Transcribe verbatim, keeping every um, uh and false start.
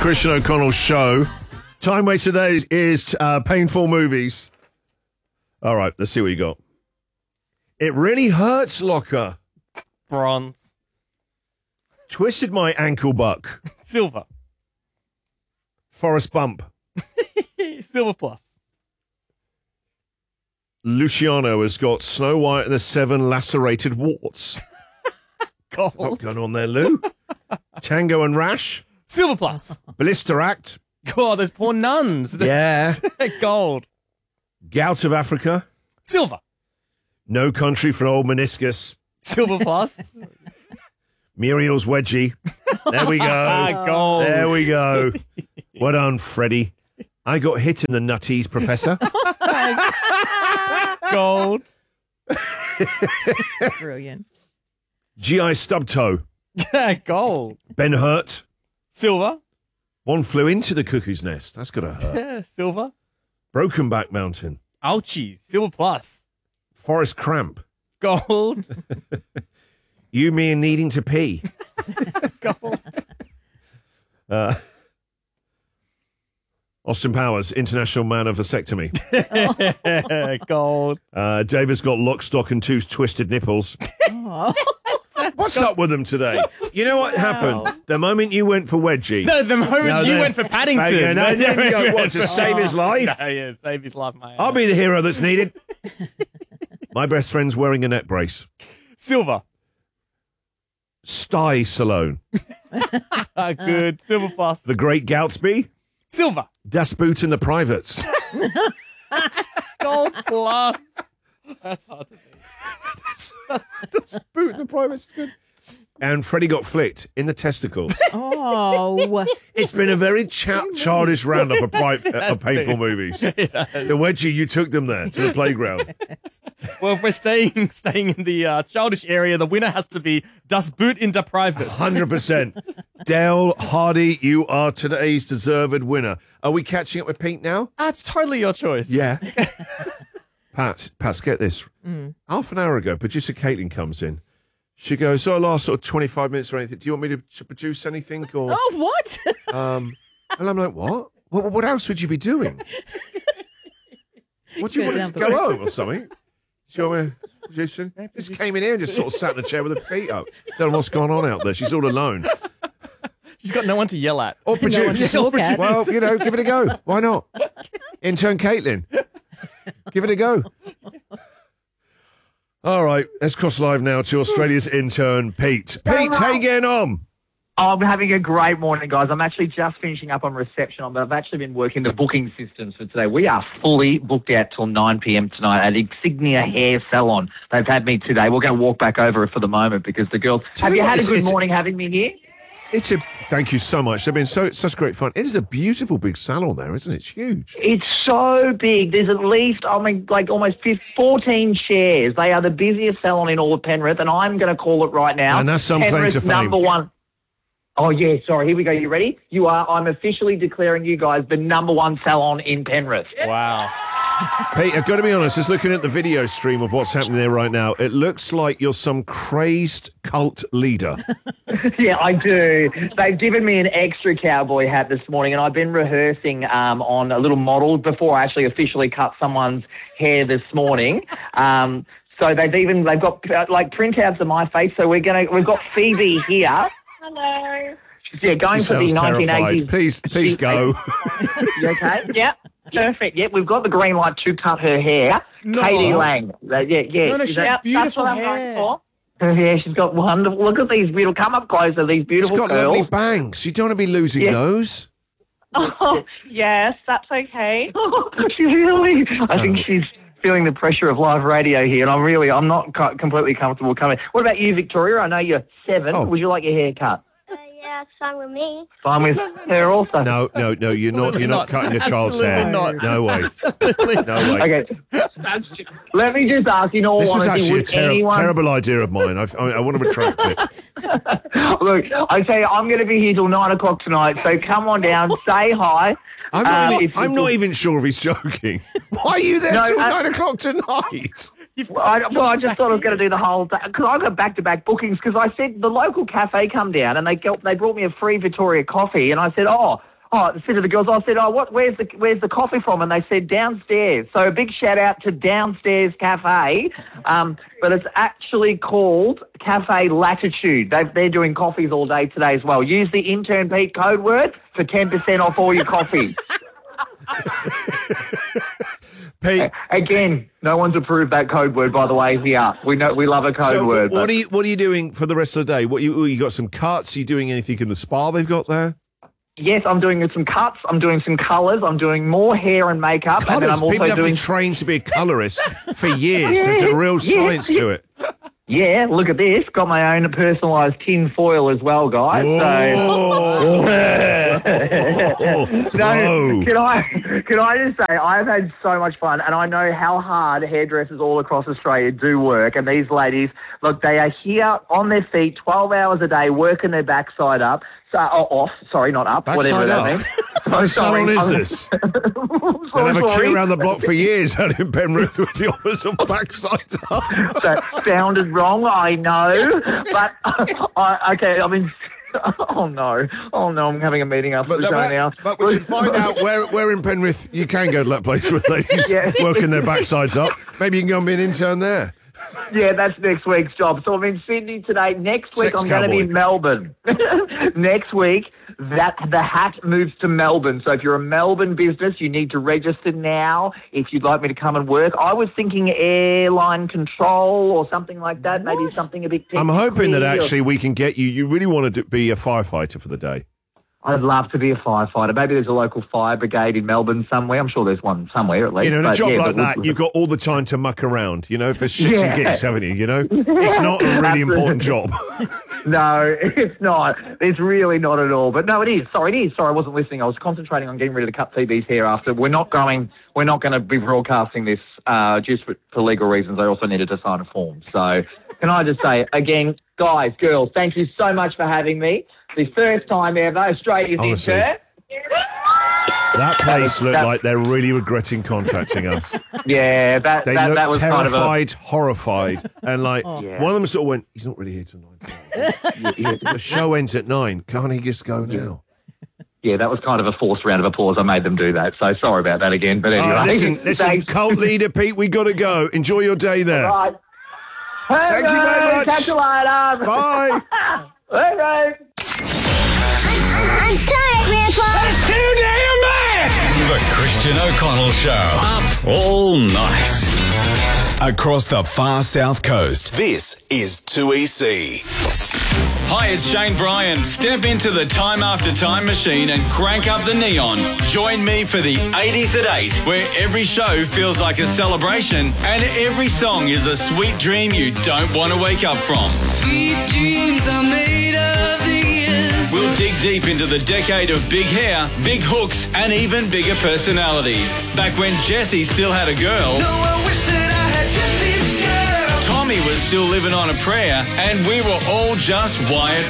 Christian O'Connell's show. Time waste today is uh, painful movies. All right, let's see what you got. It really hurts, Locker. Bronze. Twisted my ankle buck. Silver. Forrest Bump. Silver plus. Luciano has got Snow White and the Seven Lacerated Warts. Gold. What's going on there, Lou? Tango and Rash. Silver plus. Blister Act. God, there's poor nuns. Yeah. Gold. Gout of Africa. Silver. No Country for Old Meniscus. Silver plus. Muriel's Wedgie. There we go. Gold. There we go. Well done, Freddie. I got hit in the nutties, Professor. Gold. Brilliant. G I Stubtoe. Gold. Ben Hurt. Silver. One Flew Into the Cuckoo's Nest. That's got to hurt. Yeah, silver. Broken Back Mountain. Ouchie. Silver plus. Forest Cramp. Gold. You, Me, and Needing to Pee. Gold. Uh, Austin Powers, International Man of Vasectomy. Gold. Uh, David's got Lock, Stock, and Two Twisted Nipples. Oh. What's up with them today? You know what happened? The moment you went for Wedgie. No, the moment No, you then- went for Paddington. Paddington, no, then you go, what, to save his life? No, yeah, save his life, mate. I'll be the hero that's needed. My best friend's wearing a neck brace. Silver. Sty Salone. Ah, good. Silver plus. The Great Goutsby. Silver. Das Boot and the Privates. Gold plus. That's hard to beat. Das Boot and the Privates is good. And Freddie got flicked in the testicle. Oh. It's been a very cha- childish roundup of, pri- of painful movies. The Wedgie, you took them there to the playground. Well, if we're staying staying in the uh, childish area, the winner has to be Das Boot into Private. one hundred percent. Dale Hardy, you are today's deserved winner. Are we catching up with Pete now? That's totally your choice. Yeah. Pat, Pat, get this. Mm. Half an hour ago, producer Caitlin comes in. She goes, oh, last sort of twenty-five minutes or anything. Do you want me to, to produce anything? Or, Oh, what? um, and I'm like, what? what? What else would you be doing? What do you Go want to down go home or something? Do you want me to produce it? Just came in here and just sort of sat in a chair with her feet up. Don't know what's going on out there. She's all alone. She's got no one to yell at. Or No one produce. to look at. Well, you know, give it a go. Why not? Intern Caitlin. Give it a go. All right, let's cross live now to Australia's intern, Pete. Pete, how you getting on? Oh, I'm having a great morning, guys. I'm actually just finishing up on reception, but I've actually been working the booking systems for today. We are fully booked out till nine p.m. tonight at Insignia Hair Salon. They've had me today. We're going to walk back over it for the moment because the girls... Tell have you you what, had a it's- good it's- morning having me here? It's a thank you so much. They've been so such great fun. It is a beautiful big salon there, isn't it? It's huge. It's so big. There's at least, I mean, like almost fourteen chairs. They are the busiest salon in all of Penrith, and I'm going to call it right now. And that's some claim Penrith's to fame. number one. Oh, yeah, sorry. Here we go. You ready? You are. I'm officially declaring you guys the number one salon in Penrith. Wow. Pete, I've got to be honest, just looking at the video stream of what's happening there right now, it looks like you're some crazed cult leader. Yeah, I do. They've given me an extra cowboy hat this morning, and I've been rehearsing um, on a little model before I actually officially cut someone's hair this morning. Um, so they've even they've got uh, like printouts of my face. So we're gonna we've got Phoebe here. Hello. Yeah, going She for the sounds nineteen eighties. terrified. Please, please go. You okay? Yep. Perfect. Yep, we've got the green light to cut her hair. No. Katie Lang. Uh, yeah, yeah. No, no, Is she's that- beautiful That's what I'm hair. going for. Her hair, she's got wonderful. Look at these beautiful. Come up closer. These She's beautiful got curls. lovely bangs. You don't want to be losing Yeah. those. Oh, yes, that's okay. She really. I think she's feeling the pressure of live radio here, and I'm really, I'm not co- completely comfortable coming. What about you, Victoria? I know you're seven. Oh. Would you like your hair cut? Uh, yeah, it's fine with me. Fine with her also. No, no, no. You're not. You're not not. cutting a child's Absolutely hair. not. No way. No way. Okay. Let me just ask, in all This is honesty, actually a would ter- anyone... terrible idea of mine. I've, I, I want to retract it. Look, I tell you, I'm going to be here till nine o'clock tonight, so come on down, say hi. I'm not, Um, even, it's- I'm not even sure if he's joking. Why are you there No, till uh, nine o'clock tonight? Well, I, well, I just thought I was going to do the whole day because I got back-to-back bookings because I said the local cafe come down and they got, they brought me a free Victoria coffee and I said, oh, Oh, I said to the girls, I said, oh, what? Where's the where's the coffee from? And they said downstairs. So a big shout out to Downstairs Cafe, um, but it's actually called Cafe Latitude. They've, they're doing coffees all day today as well. Use the intern Pete code word for ten percent off all your coffee. Pete, Again, no one's approved that code word, by the way. Here, we know we love a code so word. what but- are you what are you doing for the rest of the day? What you you got some cuts? Are you doing anything in the spa they've got there? Yes, I'm doing some cuts. I'm doing some colours. I'm doing more hair and makeup, and then Colours. I'm also People have doing. to train to be a colorist for years. There's a real yeah, science to it. Yeah, look at this. Got my own personalised tin foil as well, guys. Oh, So, oh. no, can I can I just say I've had so much fun, and I know how hard hairdressers all across Australia do work. And these ladies, look, they are here on their feet, twelve hours a day, working their backside up. So, oh, off, sorry, not up, Backside whatever that up? means. What kind of salon is I'm- this? I'm They'll have a queue sorry. around the block for years out in Penrith with the offers of backsides up. That sounded wrong, I know. But, I, okay, I mean, oh no. Oh no, I'm having a meeting after But, the show but, now. but we should find out where, where in Penrith you can go to that place with ladies Yeah. working their backsides up. Maybe you can go and be an intern there. Yeah, that's next week's job. So I'm in Sydney today. Next week Sex I'm going to be cowboy. in Melbourne. Next week, that the hat moves to Melbourne. So if you're a Melbourne business, you need to register now if you'd like me to come and work. I was thinking airline control or something like that. Maybe something a bit I'm hoping that technical. actually we can get you. You really want to be a firefighter for the day. I'd love to be a firefighter. Maybe there's a local fire brigade in Melbourne somewhere. I'm sure there's one somewhere at least. You know, in a But job yeah, like but that, we'll- you've got all the time to muck around. You know, if there's shits and Yeah. gigs, haven't you? You know, it's not a really important job. No, it's not. It's really not at all. But no, it is. Sorry, it is. Sorry, I wasn't listening. I was concentrating on getting rid of the cut T B's hair after. We're not going. We're not going to be broadcasting this uh, just for, for legal reasons. I also needed to sign a form. So, can I just say again, guys, girls, thank you so much for having me. The first time ever, Australia's Honestly. intern. That place looked that- like they're really regretting contracting us. Yeah, that They that, looked that was kind of a. terrified, horrified, and like Yeah. one of them sort of went, "He's not really here till nine. The show ends at nine. Can't he just go now?" Yeah, that was kind of a forced round of applause. I made them do that. So sorry about that again. But anyway, Uh, listen, listen, thanks. cult leader Pete, we got to go. Enjoy your day there. Right. Hey, Thank you very guys, much. Catch you later. Bye. Hey, guys. I'm tired, Grandpa. The Christian O'Connell Show. Up all night. Across the far south coast, this is two E C. Hi, it's Shane Bryan. Step into the Time After Time machine and crank up the neon. Join me for the eighties at eight, where every show feels like a celebration and every song is a sweet dream you don't want to wake up from. Sweet dreams are made of these. We'll dig deep into the decade of big hair, big hooks, and even bigger personalities. Back when Jessie still had a girl, No, I wish that I had Jesse's girl. Tommy was still living on a prayer, and we were all just Wyatt